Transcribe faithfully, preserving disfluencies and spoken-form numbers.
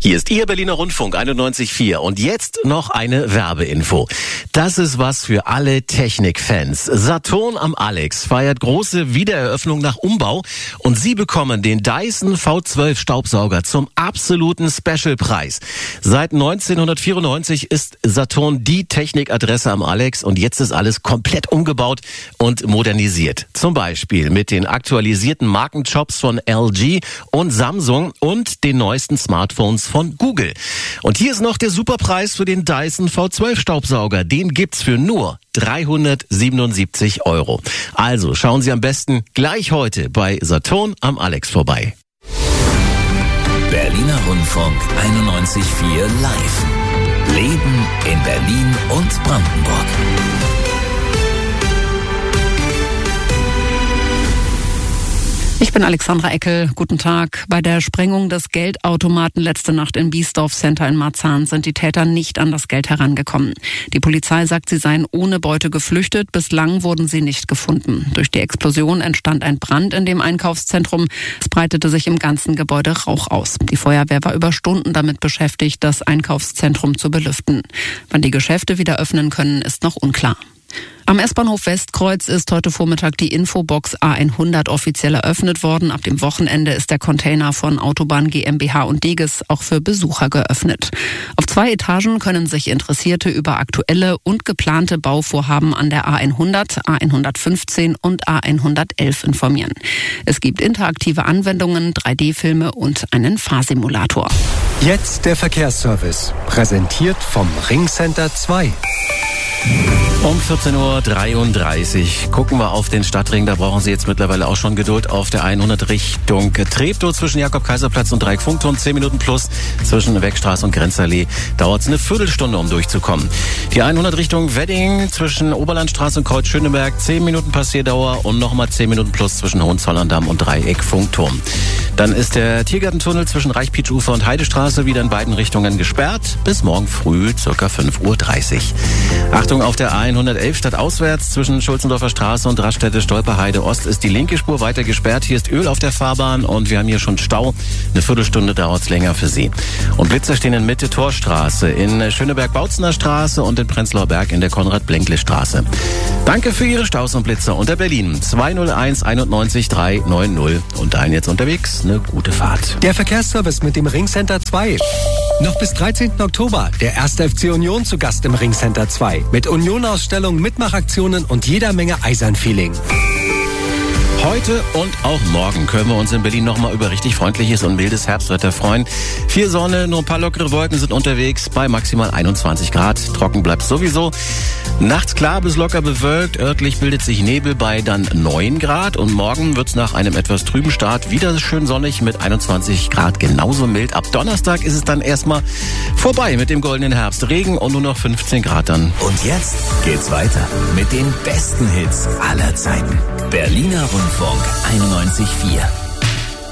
Hier ist Ihr Berliner Rundfunk einundneunzig Komma vier und jetzt noch eine Werbeinfo. Das ist was für alle Technikfans. Saturn am Alex feiert große Wiedereröffnung nach Umbau und Sie bekommen den Dyson V zwölf Staubsauger zum absoluten Specialpreis. Seit neunzehnhundertvierundneunzig ist Saturn die Technikadresse am Alex und jetzt ist alles komplett umgebaut und modernisiert. Zum Beispiel mit den aktualisierten Markenjobs von L G und Samsung und den neuesten Smartphones von Google. Und hier ist noch der Superpreis für den Dyson V zwölf Staubsauger. Den gibt's für nur dreihundertsiebenundsiebzig Euro. Also schauen Sie am besten gleich heute bei Saturn am Alex vorbei. Berliner Rundfunk einundneunzig Komma vier live. Leben in Berlin und Brandenburg. Ich bin Alexandra Eckel. Guten Tag. Bei der Sprengung des Geldautomaten letzte Nacht im Biesdorf Center in Marzahn sind die Täter nicht an das Geld herangekommen. Die Polizei sagt, sie seien ohne Beute geflüchtet. Bislang wurden sie nicht gefunden. Durch die Explosion entstand ein Brand in dem Einkaufszentrum. Es breitete sich im ganzen Gebäude Rauch aus. Die Feuerwehr war über Stunden damit beschäftigt, das Einkaufszentrum zu belüften. Wann die Geschäfte wieder öffnen können, ist noch unklar. Am S-Bahnhof Westkreuz ist heute Vormittag die Infobox A hundert offiziell eröffnet worden. Ab dem Wochenende ist der Container von Autobahn GmbH und Deges auch für Besucher geöffnet. Auf zwei Etagen können sich Interessierte über aktuelle und geplante Bauvorhaben an der A hundert, A hundertfünfzehn und A hundertelf informieren. Es gibt interaktive Anwendungen, drei D-Filme und einen Fahrsimulator. Jetzt der Verkehrsservice, präsentiert vom Ringcenter zwei. Um vierzehn Uhr dreiunddreißig gucken wir auf den Stadtring. Da brauchen Sie jetzt mittlerweile auch schon Geduld auf der hundert Richtung Treptow zwischen Jakob-Kaiser-Platz und Dreieck-Funkturm. zehn Minuten plus zwischen Wegstraße und Grenzallee. Dauert es eine Viertelstunde, um durchzukommen. Die hundert Richtung Wedding zwischen Oberlandstraße und Kreuz Schöneberg. zehn Minuten Passierdauer und nochmal zehn Minuten plus zwischen Hohenzollern-Damm und Dreieck-Funkturm. Dann ist der Tiergartentunnel zwischen Reichpietsch-Ufer und Heidestraße wieder in beiden Richtungen gesperrt. Bis morgen früh, circa fünf Uhr dreißig. Achtung auf der A hundertelf stadtauswärts zwischen Schulzendorfer Straße und Raststätte Stolperheide Ost ist die linke Spur weiter gesperrt. Hier ist Öl auf der Fahrbahn und wir haben hier schon Stau. Eine Viertelstunde dauert es länger für Sie. Und Blitzer stehen in Mitte Torstraße, in Schöneberg-Bautzener Straße und in Prenzlauer Berg in der Konrad-Blenkle-Straße. Danke für Ihre Staus und Blitzer unter Berlin zwei null eins einundneunzig drei neun null. Und allen jetzt unterwegs eine gute Fahrt. Der Verkehrsservice mit dem Ringcenter zwei. Noch bis dreizehnten Oktober der erste F C Union zu Gast im Ringcenter zwei. Mit Union-Ausstellungen, Mitmachaktionen und jeder Menge Eisern-Feeling. Heute und auch morgen können wir uns in Berlin nochmal über richtig freundliches und mildes Herbstwetter freuen. Viel Sonne, nur ein paar lockere Wolken sind unterwegs bei maximal einundzwanzig Grad. Trocken bleibt sowieso. Nachts klar bis locker bewölkt. Örtlich bildet sich Nebel bei dann neun Grad. Und morgen wird's nach einem etwas trüben Start wieder schön sonnig mit einundzwanzig Grad genauso mild. Ab Donnerstag ist es dann erstmal vorbei mit dem goldenen Herbst. Regen und nur noch fünfzehn Grad dann. Und jetzt geht's weiter mit den besten Hits aller Zeiten. Berliner Rundfunk einundneunzig Komma vier.